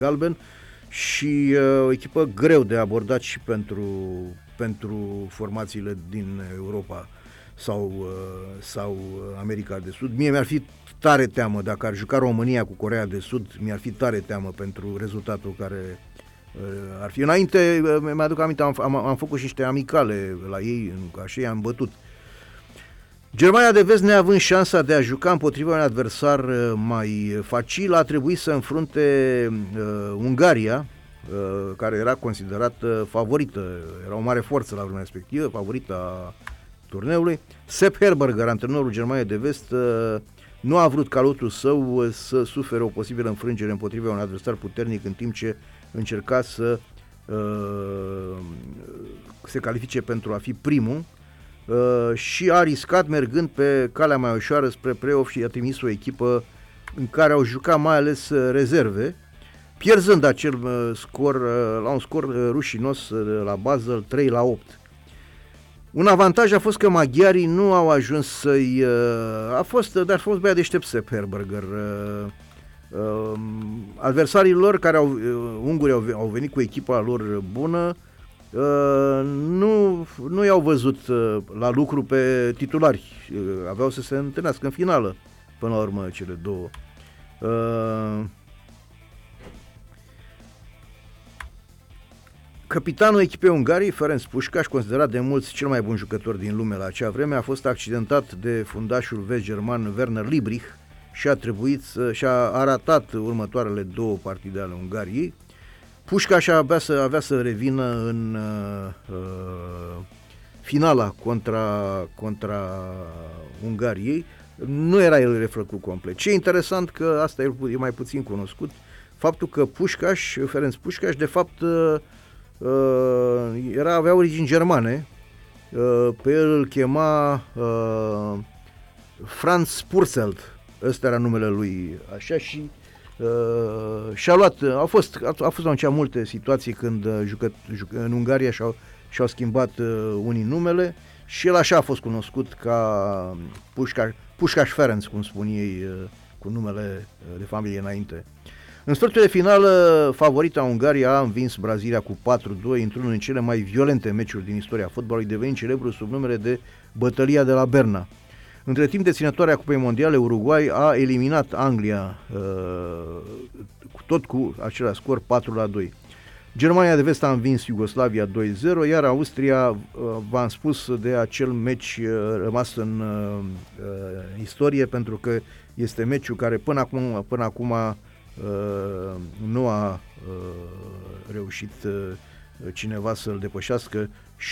galben și o echipă greu de abordat și pentru formațiile din Europa sau America de Sud. Mie mi-ar fi tare teamă, dacă ar juca România cu Coreea de Sud, mi-ar fi tare teamă pentru rezultatul care ar fi. Înainte, mi-aduc aminte, am făcut și niște amicale la ei, așa i-am bătut. Germania de Vest, neavând șansa de a juca împotriva unui adversar mai facil, a trebuit să înfrunte Ungaria, care era considerată favorită, era o mare forță la vremea respectivă, favorită a turneului. Sepp Herberger, antrenorul Germaniei de Vest, nu a vrut ca lotul său să sufere o posibilă înfrângere împotriva unui adversar puternic, în timp ce încerca să se califice pentru a fi primul, și a riscat mergând pe calea mai ușoară spre play-off și a trimis o echipă în care au jucat mai ales rezerve, pierzând acel scor la un scor rușinos la Basel 3-8. Un avantaj a fost că maghiarii nu au ajuns să-i... dar a fost băiat deștept Sepp Herberger. Adversarii lor, ungurii au venit cu echipa lor bună, nu i-au văzut la lucru pe titulari. Aveau să se întâlnească în finală, până la urmă, cele două. Capitanul echipei Ungariei, Ferenc Puskás, considerat de mulți cel mai bun jucător din lume la acea vreme, a fost accidentat de fundașul vest-german Werner Liebrich și a ratat următoarele două partide ale Ungariei. Puskás avea să revină în finala contra Ungariei. Nu era el refăcut complet. Ce e interesant, că asta e mai puțin cunoscut, faptul că Ferenc Puskás, de fapt, avea origini germane. Pe el îl chema Franz Purcell, ăsta era numele lui, așa, și-a luat, a fost atunci multe situații când în Ungaria și-au schimbat unii numele și el așa a fost cunoscut ca Puskás Ferenc, cum spun ei, cu numele de familie înainte. În sfertul de finală, favorita Ungaria a învins Brazilia cu 4-2 într-unul din cele mai violente meciuri din istoria fotbalului, devenind celebru sub numele de Bătălia de la Berna. Între timp, deținătoarea Cupei Mondiale, Uruguay a eliminat Anglia tot cu același scor 4-2. Germania de Vest a învins Iugoslavia 2-0, iar Austria, v-am spus de acel meci rămas în istorie, pentru că este meciul care până acum nu a reușit cineva să-l depășească.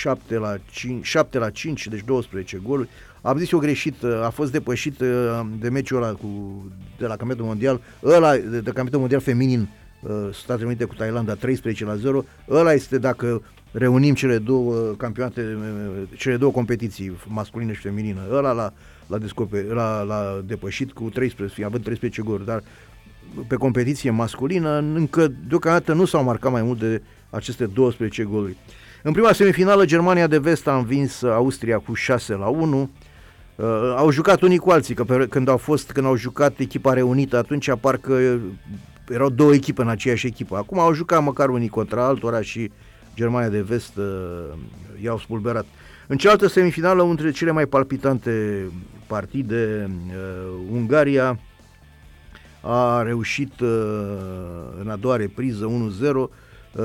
7-5, deci 12 goluri. Am zis eu greșit, a fost depășit de meciul ăla de la campionatul mondial, de campionatul mondial feminin, Statele Unite cu Thailanda, 13-0. Ăla este, dacă reunim cele două campionate, cele două competiții, masculină și feminină, ăla l-a depășit cu 13, având 13 goluri, dar pe competiție masculină încă deocamdată nu s-au marcat mai mult de aceste 12 goluri. În prima semifinală, Germania de Vest a învins Austria cu 6-1. Au jucat unii cu alții, că când au jucat echipa reunită, atunci parcă erau două echipe în aceeași echipă. Acum au jucat măcar unii contra altora și Germania de Vest i-au spulberat. În cealaltă semifinală, între cele mai palpitante partide, Ungaria a reușit în a doua repriză 1-0,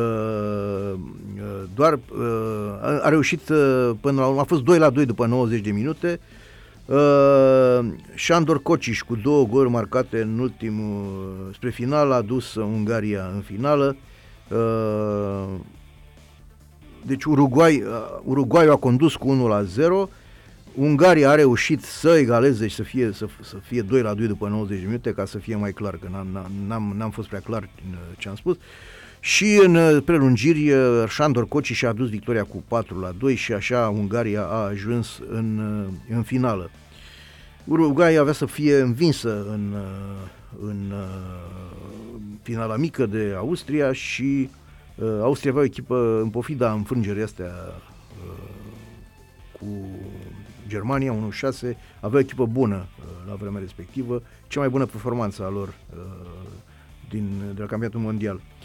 a reușit până la urmă, a fost 2-2 după 90 de minute. Sándor Kocsis cu două goluri marcate în ultimul spre final a dus Ungaria în finală. Deci Uruguay a condus cu 1-0. Ungaria a reușit să egaleze și să fie 2-2 după 90 de minute, ca să fie mai clar, că n-am fost prea clar ce am spus. Și în prelungiri, Sándor Kocsis și-a adus victoria cu 4-2 și așa Ungaria a ajuns în finală. Uruguay avea să fie învinsă în finala mică de Austria și Austria avea o echipă, în pofida înfrângerii astea cu Germania 1-6, avea o echipă bună la vremea respectivă, cea mai bună performanță a lor de la campionatul mondial.